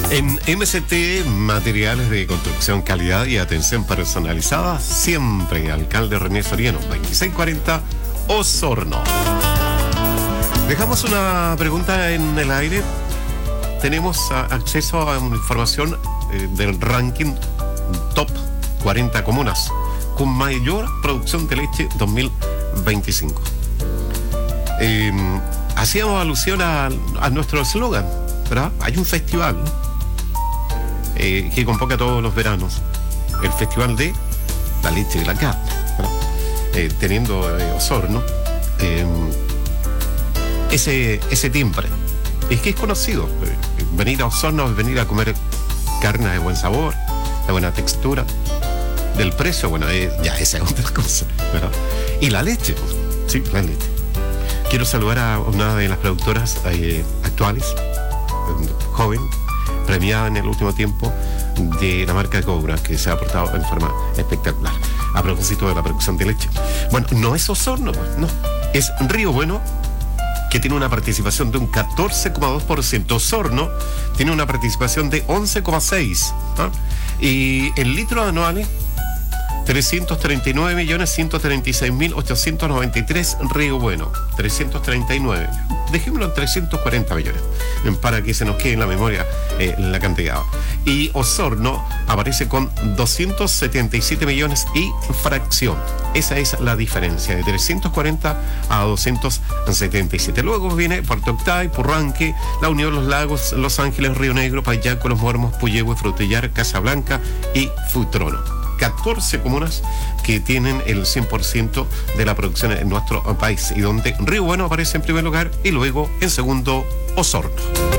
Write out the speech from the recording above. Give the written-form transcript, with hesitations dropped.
En MCT, materiales de construcción, calidad y atención personalizada, siempre. Alcalde René Soriano, 2640, Osorno. Dejamos una pregunta en el aire. Tenemos acceso a información del ranking top 40 comunas con mayor producción de leche 2025. Hacíamos alusión a nuestro eslogan, ¿verdad? Hay un festival que convoca todos los veranos, el Festival de la Leche y la Carne, ¿verdad? Teniendo Osorno ese timbre. Es que es conocido. Venir a Osorno es venir a comer carne de buen sabor, de buena textura, del precio, bueno, ya esa es otra cosa, ¿verdad? Y la leche, sí, la leche. Quiero saludar a una de las productoras actuales, joven, premiada en el último tiempo, de la marca Cobra, que se ha portado en forma espectacular. A propósito de la producción de leche. Bueno, no es Osorno, no, es Río Bueno, que tiene una participación de un 14,2%. Osorno tiene una participación de 11,6%. ¿Ah? Y el litro anual, 339.136.893, Río Bueno, 339. Dejémoslo en 340 millones, para que se nos quede en la memoria la cantidad. Y Osorno aparece con 277 millones y fracción. Esa es la diferencia, de 340 a 277. Luego viene Puerto Octay, Purranque, La Unión, Los Lagos, Los Ángeles, Río Negro, Payaco, Los Muermos, Puyehue, Frutillar, Casablanca y Futrono. 14 comunas que tienen el 100% de la producción en nuestro país, y donde Río Bueno aparece en primer lugar y luego en segundo Osorno.